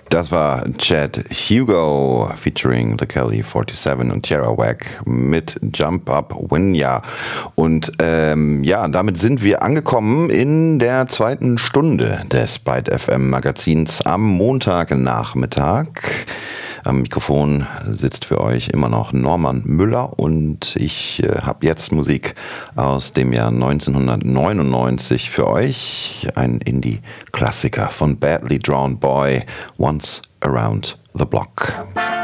Das war Chad Hugo featuring The Kelly 47 und Tierra Whack mit Jump Up Winya. Und damit sind wir angekommen in der zweiten Stunde des Byte FM Magazins am Montagnachmittag. Am Mikrofon sitzt für euch immer noch Norman Müller und ich habe jetzt Musik aus dem Jahr 1999 für euch. Ein Indie-Klassiker von Badly Drawn Boy, Once Around the Block.